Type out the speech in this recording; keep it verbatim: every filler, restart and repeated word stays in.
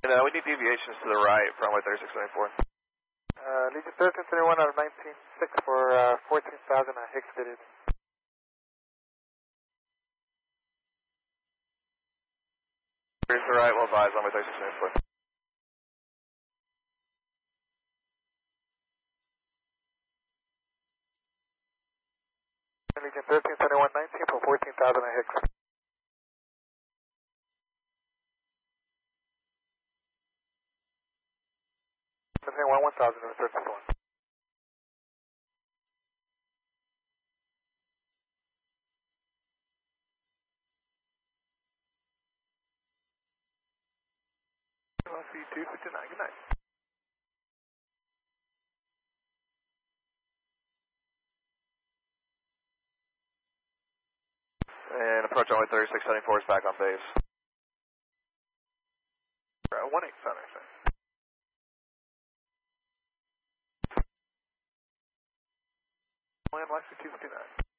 And uh, we need deviations to the right for runway thirty-six seventy-four. Uh, Legion thirteen thirty-one out of nineteen six for uh, fourteen thousand at Hicks fitted. Here's the right, well advised, runway thirty-six seventy-four. Legion thirteen thirty-one nineteen for fourteen thousand at Hicks. Maintain one one thousand in the thirteen one. C two fifty-nine, good night. And approach runway thirty-six seventy-four is back on base. Uh, one eight seven, sir. Land Lexi two fifty-nine.